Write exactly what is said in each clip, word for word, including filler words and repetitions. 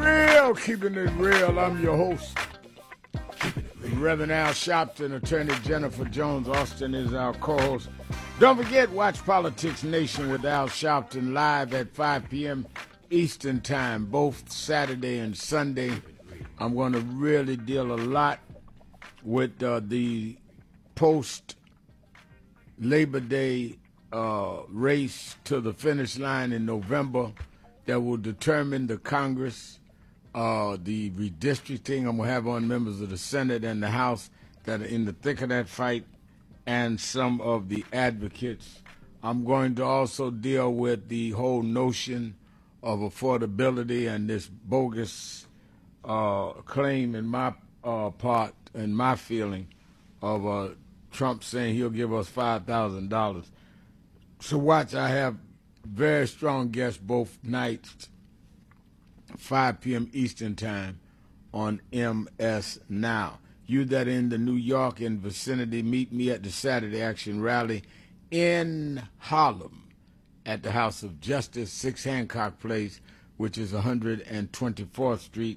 real, keeping it real. I'm your host, Reverend Al Sharpton. Attorney Jennifer Jones Austin is our co-host. Don't forget, watch Politics Nation with Al Sharpton live at five p.m. Eastern Time, both Saturday and Sunday. I'm going to really deal a lot with uh, the post-Labor Day uh, race to the finish line in November that will determine the Congress, uh, the redistricting. I'm going to have on members of the Senate and the House that are in the thick of that fight, and some of the advocates. I'm going to also deal with the whole notion of affordability and this bogus uh, claim in my uh, part, in my feeling, of uh, Trump saying he'll give us five thousand dollars. So watch, I have very strong guests both nights, five p.m. Eastern Time on M S Now. You that are in the New York and vicinity, meet me at the Saturday Action Rally in Harlem at the House of Justice, six Hancock Place, which is one hundred twenty-fourth Street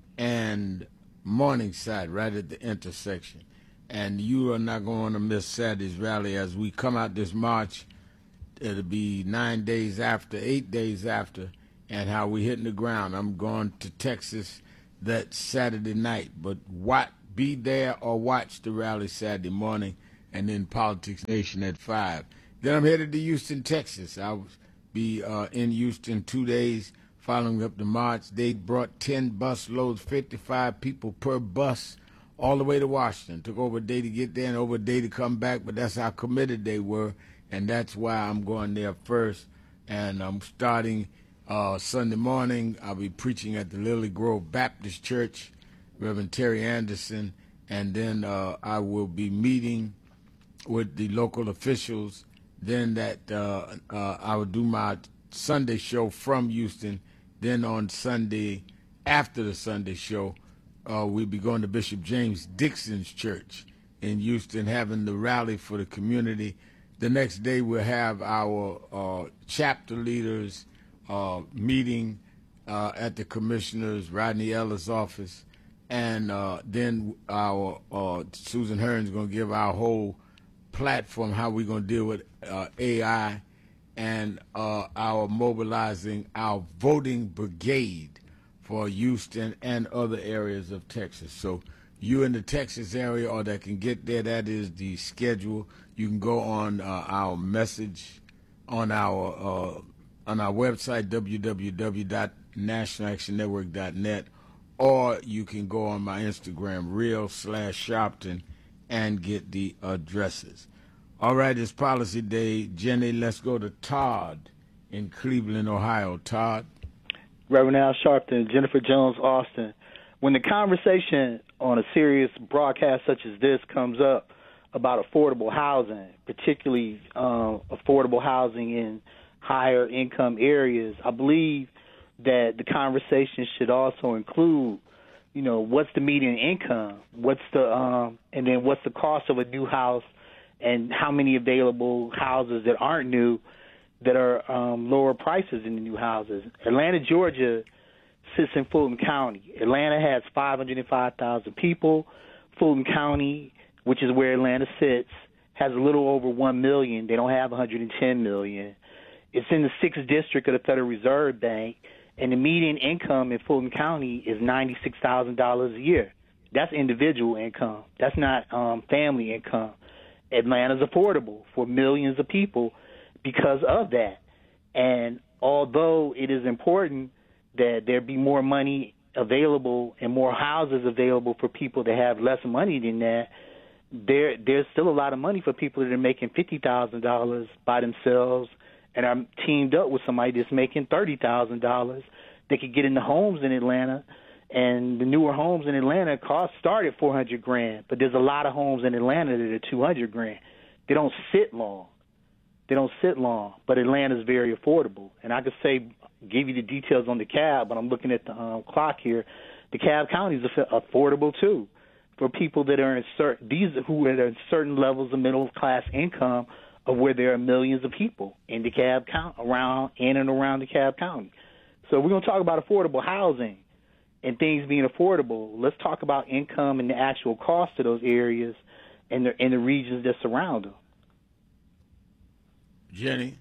and Morningside, right at the intersection. And you are not going to miss Saturday's rally as we come out this March. It'll be nine days after, eight days after, and how we hitting the ground. I'm going to Texas that Saturday night, but what, be there or watch the rally Saturday morning, and then Politics Nation at five. Then I'm headed to Houston, Texas. I'll be uh, in Houston two days following up the march. They brought ten bus loads, fifty-five people per bus, all the way to Washington. Took over a day to get there and over a day to come back, but that's how committed they were. And that's why I'm going there first. And I'm starting uh, Sunday morning. I'll be preaching at the Lily Grove Baptist Church, Reverend Terry Anderson. And then uh, I will be meeting with the local officials. Then that uh, uh, I will do my Sunday show from Houston. Then on Sunday, after the Sunday show, uh, we'll be going to Bishop James Dixon's church in Houston, having the rally for the community. The next day we'll have our uh, chapter leaders uh, meeting uh, at the commissioner's Rodney Ellis office, and uh, then our uh, Susan Hearn's going to give our whole platform how we're going to deal with uh, A I, and uh, our mobilizing our voting brigade for Houston and other areas of Texas. So you in the Texas area or that can get there, that is the schedule. You can go on uh, our message on our uh, on our website, w w w dot national action network dot net, or you can go on my Instagram, real slash Sharpton, and get the addresses. All right, it's Policy Day. Jenny, let's go to Todd in Cleveland, Ohio. Todd. Reverend Al Sharpton, Jennifer Jones Austin. When the conversation on a serious broadcast such as this comes up about affordable housing, particularly uh, affordable housing in higher income areas, I believe that the conversation should also include, you know, what's the median income, what's the, um, and then what's the cost of a new house, and how many available houses that aren't new that are um, lower prices in the new houses. Atlanta, Georgia sits in Fulton County. Atlanta has five hundred five thousand people. Fulton County, which is where Atlanta sits, has a little over one million. They don't have one hundred ten million. It's in the sixth district of the Federal Reserve Bank, and the median income in Fulton County is ninety-six thousand dollars a year. That's individual income. That's not um, family income. Atlanta's affordable for millions of people because of that. And although it is important that there be more money available and more houses available for people that have less money than that, there there's still a lot of money for people that are making fifty thousand dollars by themselves and are teamed up with somebody that's making thirty thousand dollars. They could get into homes in Atlanta, and the newer homes in Atlanta cost start at four hundred grand, but there's a lot of homes in Atlanta that are two hundred grand. They don't sit long. They don't sit long, but Atlanta's very affordable. And I could say, give you the details on DeKalb, but I'm looking at the um, clock here. DeKalb County is affordable too for people that are in certain these who are in certain levels of middle class income, of where there are millions of people in DeKalb County, around in and around DeKalb County. So we're going to talk about affordable housing. and things being affordable, let's talk about income and the actual cost of those areas and the, and the regions that surround them. Jenny?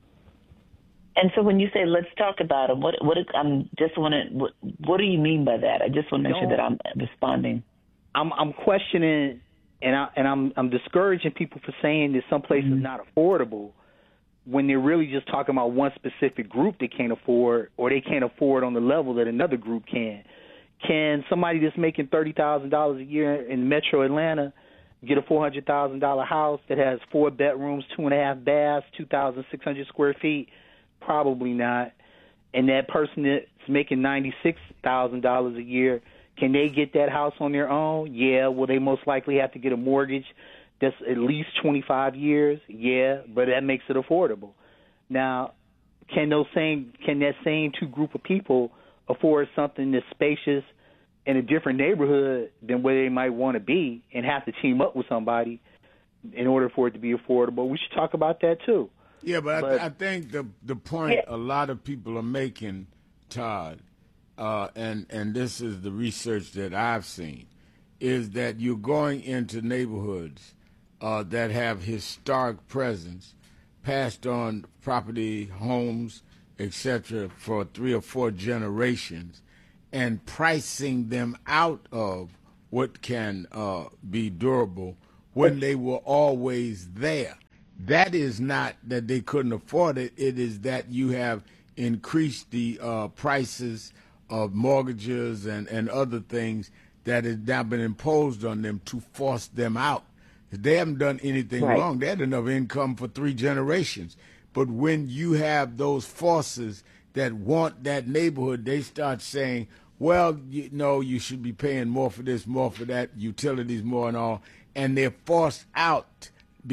And so when you say let's talk about it, what what I'm just want to what, what do you mean by that? I just want to make sure that I'm responding. I'm I'm questioning, and I and I'm I'm discouraging people for saying that some place mm-hmm. is not affordable when they're really just talking about one specific group they can't afford, or they can't afford on the level that another group can. Can somebody that's making thirty thousand dollars a year in Metro Atlanta get a four hundred thousand dollar house that has four bedrooms, two and a half baths, two thousand six hundred square feet? Probably not. And that person that's making ninety-six thousand dollars a year, can they get that house on their own? Yeah. Will they most likely have to get a mortgage that's at least twenty-five years? Yeah, but that makes it affordable. Now, can those same can that same two group of people afford something that's spacious in a different neighborhood than where they might want to be and have to team up with somebody in order for it to be affordable? We should talk about that too. Yeah, but, but I, I think the the point a lot of people are making, Todd, uh, and and this is the research that I've seen, is that you're going into neighborhoods uh, that have historic presence, passed on property, homes, et cetera, for three or four generations, and pricing them out of what can uh, be durable when they were always there. That is not that they couldn't afford it. It is that you have increased the uh, prices of mortgages and, and other things that has now been imposed on them to force them out. They haven't done anything right. wrong. They had enough income for three generations. But when you have those forces that want that neighborhood, they start saying, well, you know, you should be paying more for this, more for that, utilities more and all. And they're forced out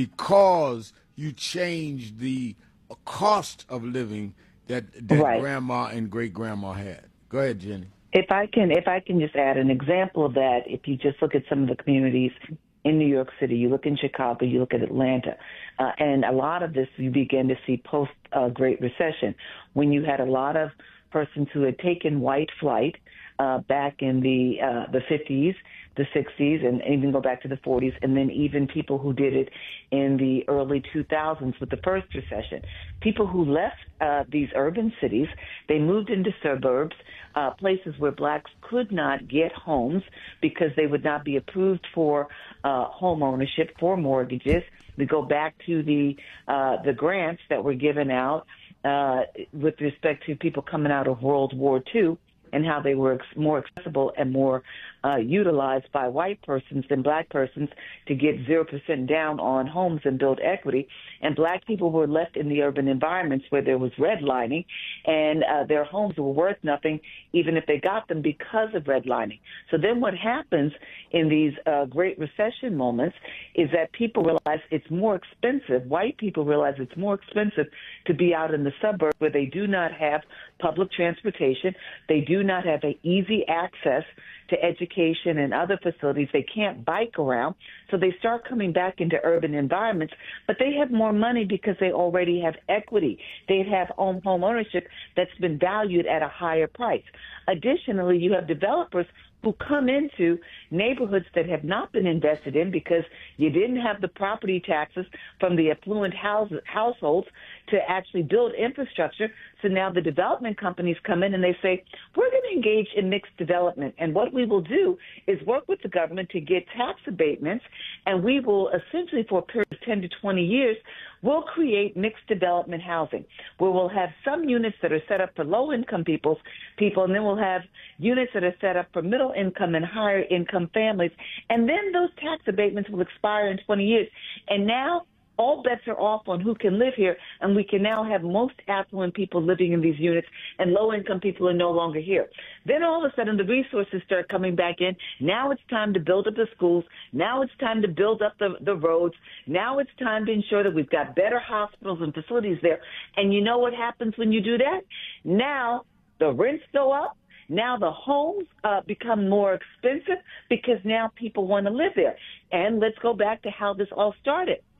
because you change the cost of living that, that right. grandma and great-grandma had. Go ahead, Jenny. If I can, if I can just add an example of that, if you just look at some of the communities in New York City, you look in Chicago, you look at Atlanta, uh, and a lot of this you begin to see post uh, Great Recession, when you had a lot of persons who had taken white flight uh, back in the uh, the fifties, the sixties, and even go back to the forties, and then even people who did it in the early two thousands with the first recession. People who left uh, these urban cities, they moved into suburbs, uh, places where blacks could not get homes because they would not be approved for uh, home ownership, for mortgages. We go back to the uh, the grants that were given out uh, with respect to people coming out of World War Two, and how they were ex- more accessible and more uh, utilized by white persons than black persons to get zero percent down on homes and build equity. And black people were left in the urban environments where there was redlining, and uh, their homes were worth nothing even if they got them because of redlining. So then what happens in these uh, Great Recession moments is that people realize it's more expensive, white people realize it's more expensive to be out in the suburbs where they do not have public transportation, they do not have an easy access to education and other facilities. They can't bike around, so they start coming back into urban environments, but they have more money because they already have equity. They have home, home ownership that's been valued at a higher price. Additionally, you have developers who come into neighborhoods that have not been invested in because you didn't have the property taxes from the affluent house, households to actually build infrastructure. So now the development companies come in and they say, we're going to engage in mixed development. And what we will do is work with the government to get tax abatements, and we will essentially, for a period of ten to twenty years, we'll create mixed development housing, where we'll have some units that are set up for low-income people's people, and then we'll have units that are set up for middle-income and higher-income families. And then those tax abatements will expire in twenty years. And now all bets are off on who can live here, and we can now have most affluent people living in these units, and low-income people are no longer here. Then all of a sudden the resources start coming back in. Now it's time to build up the schools. Now it's time to build up the, the roads. Now it's time to ensure that we've got better hospitals and facilities there. And you know what happens when you do that? Now the rents go up. Now the homes uh, become more expensive because now people want to live there. And let's go back to how this all started.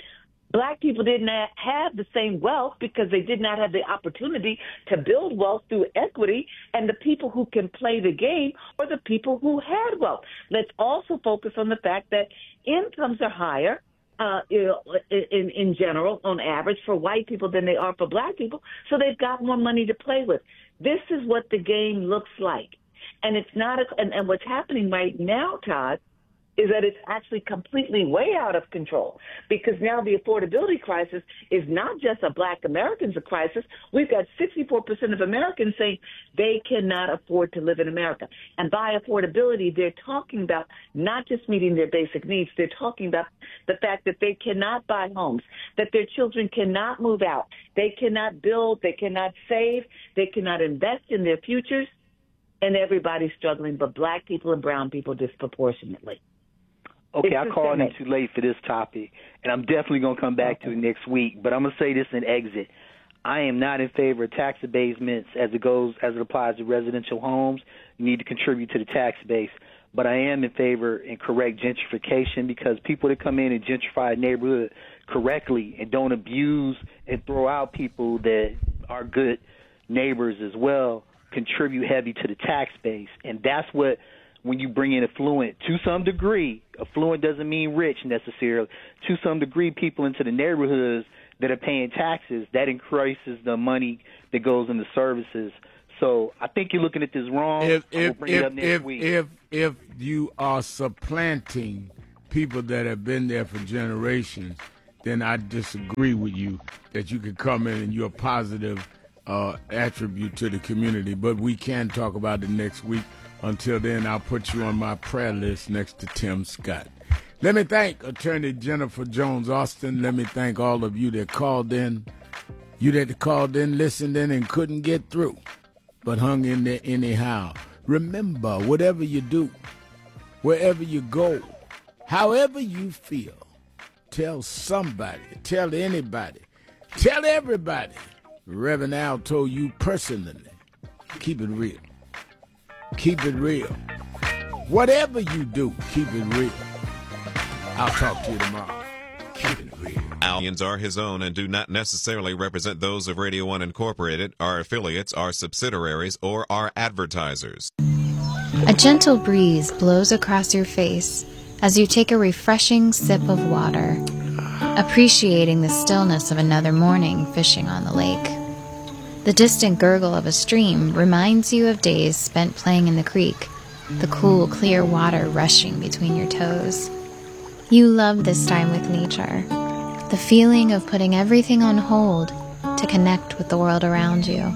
Black people did not have the same wealth because they did not have the opportunity to build wealth through equity, and the people who can play the game are the people who had wealth. Let's also focus on the fact that incomes are higher uh, in, in general, on average, for white people than they are for black people, so they've got more money to play with. This is what the game looks like. And it's not, a, and, and what's happening right now, Todd, is that it's actually completely way out of control, because now the affordability crisis is not just a black Americans crisis. We've got sixty-four percent of Americans saying they cannot afford to live in America. And by affordability, they're talking about not just meeting their basic needs. They're talking about the fact that they cannot buy homes, that their children cannot move out. They cannot build. They cannot save. They cannot invest in their futures. And everybody's struggling, but black people and brown people disproportionately. Okay, I called in too late for this topic, and I'm definitely going to come back to it next week. But I'm going to say this in exit. I am not in favor of tax abatements as it goes, as it applies to residential homes. You need to contribute to the tax base. But I am in favor in correct gentrification, because people that come in and gentrify a neighborhood correctly and don't abuse and throw out people that are good neighbors as well contribute heavy to the tax base. And that's what, when you bring in affluent, to some degree, affluent doesn't mean rich necessarily, to some degree, people into the neighborhoods that are paying taxes, that increases the money that goes into services. So I think you're looking at this wrong. If we'll if bring it up if next if, week. if if you are supplanting people that have been there for generations, then I disagree with you that you could come in and you're a positive uh, attribute to the community. But we can talk about it next week. Until then, I'll put you on my prayer list next to Tim Scott. Let me thank Attorney Jennifer Jones Austin. Let me thank all of you that called in. You that called in, listened in, and couldn't get through, but hung in there anyhow. Remember, whatever you do, wherever you go, however you feel, tell somebody, tell anybody, tell everybody. Reverend Al told you personally, keep it real. Keep it real. Whatever you do, keep it real. I'll talk to you tomorrow. Keep it real. Aliens are his own and do not necessarily represent those of Radio One Incorporated, our affiliates, our subsidiaries, or our advertisers. A gentle breeze blows across your face as you take a refreshing sip of water, appreciating the stillness of another morning fishing on the lake. The distant gurgle of a stream reminds you of days spent playing in the creek, the cool, clear water rushing between your toes. You love this time with nature, the feeling of putting everything on hold to connect with the world around you.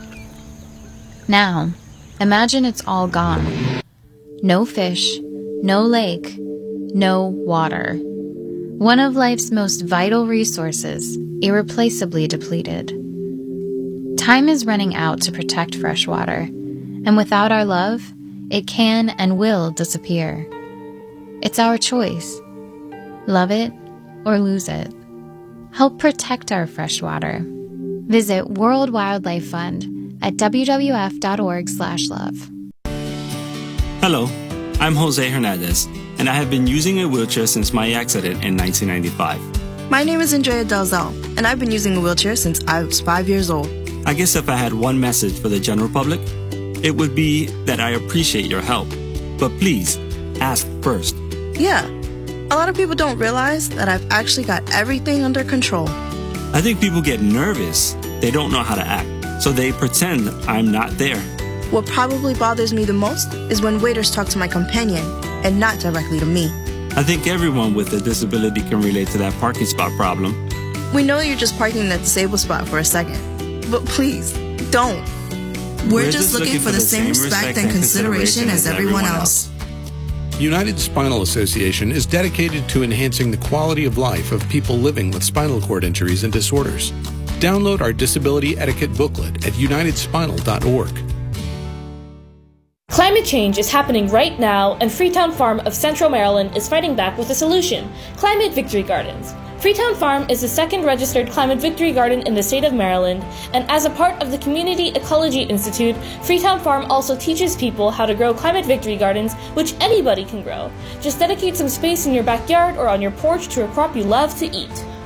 Now, imagine it's all gone. No fish, no lake, no water. One of life's most vital resources, irreplaceably depleted. Time is running out to protect fresh water, and without our love, it can and will disappear. It's our choice. Love it or lose it. Help protect our fresh water. Visit World Wildlife Fund at w w f dot org slash love. Hello, I'm Jose Hernandez, and I have been using a wheelchair since my accident in nineteen ninety-five. My name is Andrea Dalzell, and I've been using a wheelchair since I was five years old. I guess if I had one message for the general public, it would be that I appreciate your help. But please, ask first. Yeah, a lot of people don't realize that I've actually got everything under control. I think people get nervous. They don't know how to act, so they pretend I'm not there. What probably bothers me the most is when waiters talk to my companion and not directly to me. I think everyone with a disability can relate to that parking spot problem. We know you're just parking in that disabled spot for a second. But please, don't. We're, We're just, just looking, looking for the same respect and consideration as everyone else. United Spinal Association is dedicated to enhancing the quality of life of people living with spinal cord injuries and disorders. Download our disability etiquette booklet at united spinal dot org. Climate change is happening right now, and Freetown Farm of Central Maryland is fighting back with a solution: Climate Victory Gardens. Freetown Farm is the second registered Climate Victory Garden in the state of Maryland, and as a part of the Community Ecology Institute, Freetown Farm also teaches people how to grow Climate Victory Gardens, which anybody can grow. Just dedicate some space in your backyard or on your porch to a crop you love to eat.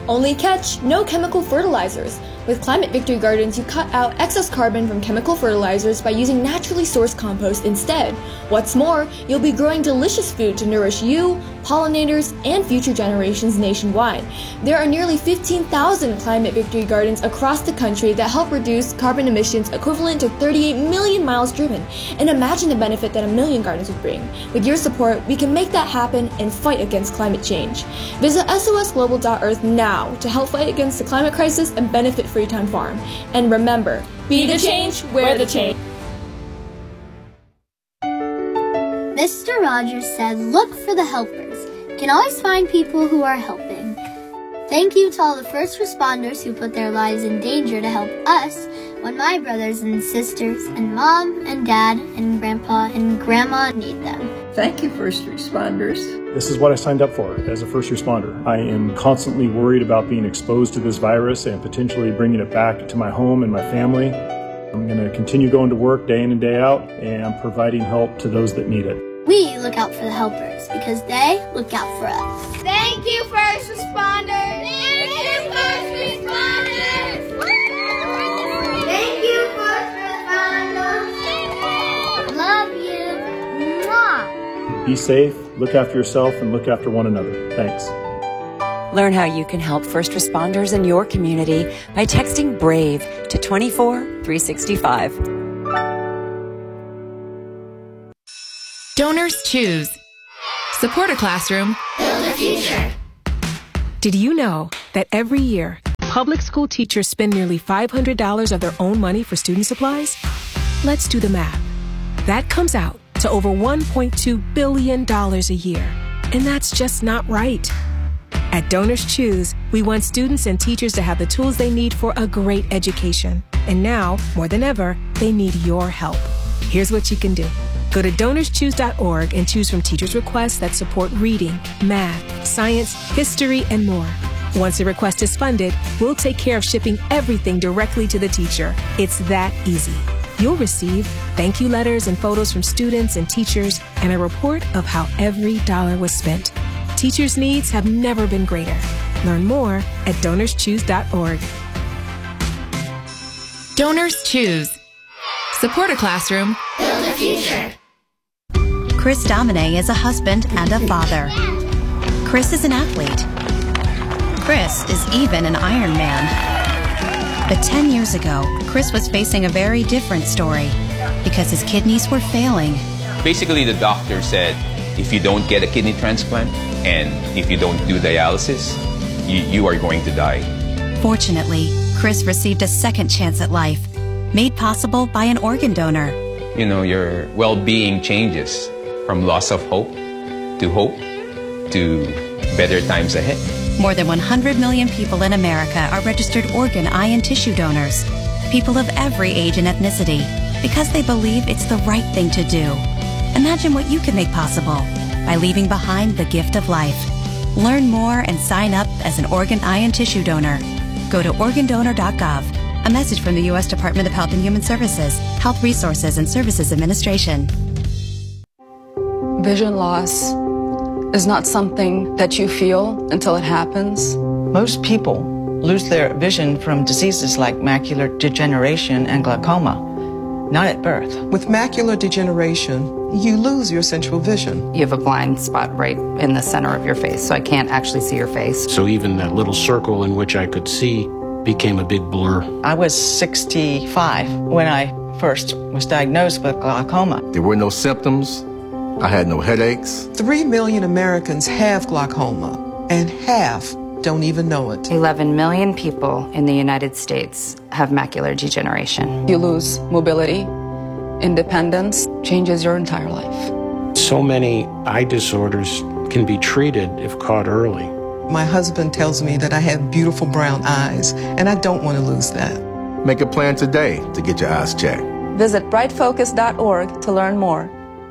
Only catch, no chemical fertilizers. With Climate Victory Gardens, you cut out excess carbon from chemical fertilizers by using naturally sourced compost instead. What's more, you'll be growing delicious food to nourish you, pollinators, and future generations nationwide. There are nearly fifteen thousand Climate Victory Gardens across the country that help reduce carbon emissions equivalent to thirty-eight million miles driven. And imagine the benefit that a million gardens would bring. With your support, we can make that happen and fight against climate change. Visit S O S global dot earth now to help fight against the climate crisis and benefit Freetown Farm. And remember, be the change, wear the change. Mister Rogers said, look for the helpers. You can always find people who are helping. Thank you to all the first responders who put their lives in danger to help us when my brothers and sisters and mom and dad and grandpa and grandma need them. Thank you, first responders. This is what I signed up for as a first responder. I am constantly worried about being exposed to this virus and potentially bringing it back to my home and my family. I'm going to continue going to work day in and day out and providing help to those that need it. We look out for the helpers because they look out for us. Thank you, first responders. Thank you, first responders. Thank you, first responders. Love you. Mwah. Be safe, look after yourself, and look after one another. Thanks. Learn how you can help first responders in your community by texting BRAVE to twenty-four three sixty-five. Donors choose. Support a classroom. Build a future. Did you know that every year, public school teachers spend nearly five hundred dollars of their own money for student supplies? Let's do the math. That comes out to over one point two billion dollars a year. And that's just not right. At Donors Choose, we want students and teachers to have the tools they need for a great education. And now, more than ever, they need your help. Here's what you can do. Go to donors choose dot org and choose from teachers' requests that support reading, math, science, history, and more. Once a request is funded, we'll take care of shipping everything directly to the teacher. It's that easy. You'll receive thank you letters and photos from students and teachers and a report of how every dollar was spent. Teachers' needs have never been greater. Learn more at donors choose dot org. Donors Choose. Support a classroom. Build a future. Chris Domine is a husband and a father. Chris is an athlete. Chris is even an Iron Man. But ten years ago, Chris was facing a very different story because his kidneys were failing. Basically, the doctor said, if you don't get a kidney transplant and if you don't do dialysis, you, you are going to die. Fortunately, Chris received a second chance at life, made possible by an organ donor. You know, your well-being changes from loss of hope to hope to better times ahead. More than one hundred million people in America are registered organ, eye, and tissue donors. People of every age and ethnicity, because they believe it's the right thing to do. Imagine what you can make possible by leaving behind the gift of life. Learn more and sign up as an organ, eye, and tissue donor. Go to organ donor dot gov. A message from the U S Department of Health and Human Services, Health Resources and Services Administration. Vision loss is not something that you feel until it happens. Most people lose their vision from diseases like macular degeneration and glaucoma, not at birth. With macular degeneration, you lose your central vision. You have a blind spot right in the center of your face, so I can't actually see your face. So even that little circle in which I could see became a big blur. I was sixty-five when I first was diagnosed with glaucoma. There were no symptoms. I had no headaches. Three million Americans have glaucoma, and half don't even know it. eleven million people in the United States have macular degeneration. You lose mobility, independence, changes your entire life. So many eye disorders can be treated if caught early. My husband tells me that I have beautiful brown eyes, and I don't want to lose that. Make a plan today to get your eyes checked. Visit bright focus dot org to learn more.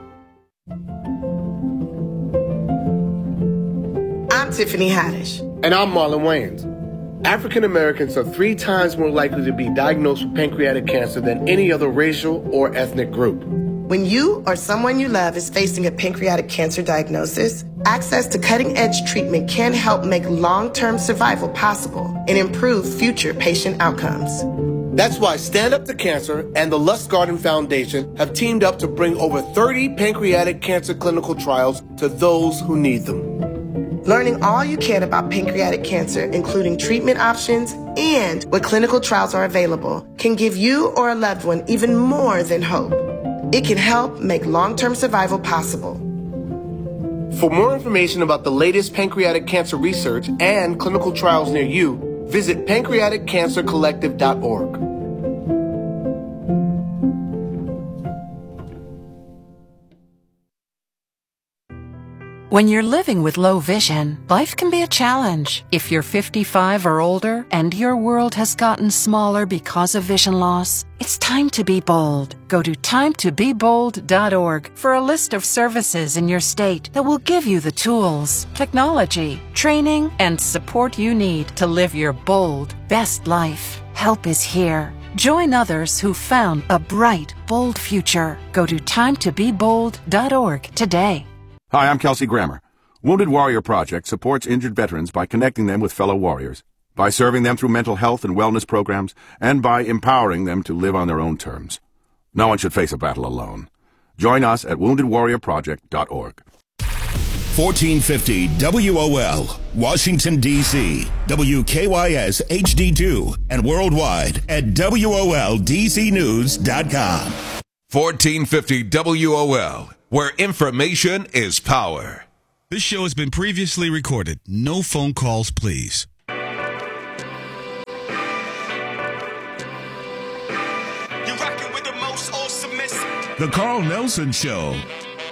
I'm Tiffany Haddish. And I'm Marlon Wayans. African Americans are three times more likely to be diagnosed with pancreatic cancer than any other racial or ethnic group. When you or someone you love is facing a pancreatic cancer diagnosis, Access to cutting-edge treatment can help make long-term survival possible and improve future patient outcomes. That's why Stand Up to Cancer and the Lustgarten Foundation have teamed up to bring over thirty pancreatic cancer clinical trials to those who need them. Learning all you can about pancreatic cancer, including treatment options and what clinical trials are available, can give you or a loved one even more than hope. It can help make long-term survival possible. For more information about the latest pancreatic cancer research and clinical trials near you, visit pancreatic cancer collective dot org. When you're living with low vision, life can be a challenge. If you're fifty-five or older and your world has gotten smaller because of vision loss, it's time to be bold. Go to time to be bold dot org for a list of services in your state that will give you the tools, technology, training, and support you need to live your bold, best life. Help is here. Join others who found a bright, bold future. Go to time to be bold dot org today. Hi, I'm Kelsey Grammer. Wounded Warrior Project supports injured veterans by connecting them with fellow warriors, by serving them through mental health and wellness programs, and by empowering them to live on their own terms. No one should face a battle alone. Join us at wounded warrior project dot org. fourteen fifty W O L, Washington, D C, W K Y S H D two, and worldwide at W O L D C news dot com. fourteen fifty W O L, where information is power. This show has been previously recorded. No phone calls, please. You're rocking with the most awesome. The Carl Nelson Show